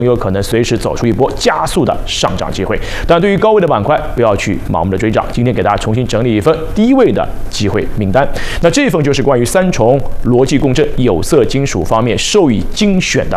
有可能随时走出一波加速的上涨机会。但对于高位的板块，不要去盲目的追涨。今天给大家重新整理一份低位的机会名单。那这份就是关于3重逻辑共振有色金属方面受益精选的